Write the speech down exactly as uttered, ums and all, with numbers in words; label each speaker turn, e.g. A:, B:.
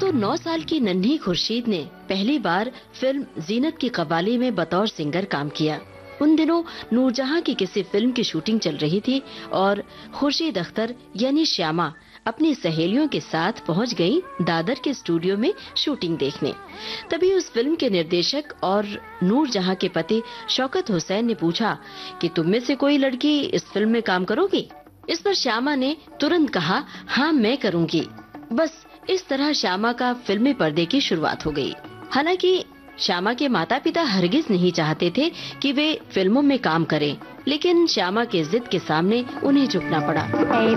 A: तो नौ साल की नन्ही खुर्शीद ने पहली बार फिल्म जीनत की कव्वाली में बतौर सिंगर काम किया। उन दिनों नूरजहां की किसी फिल्म की शूटिंग चल रही थी और खुर्शीद अख्तर यानी श्यामा अपनी सहेलियों के साथ पहुंच गई दादर के स्टूडियो में शूटिंग देखने। तभी उस फिल्म के निर्देशक और नूरजहां के पति शौकत हुसैन ने पूछा कि तुम में से कोई लड़की इस फिल्म में काम करोगी? इस पर श्यामा ने तुरंत कहा, हाँ मैं करूंगी। बस इस तरह श्यामा का फिल्मी पर्दे की शुरुआत हो गई। हालांकि श्यामा के माता पिता हरगिज नहीं चाहते थे कि वे फिल्मों में काम करें, लेकिन श्यामा के जिद के सामने उन्हें झुकना पड़ा।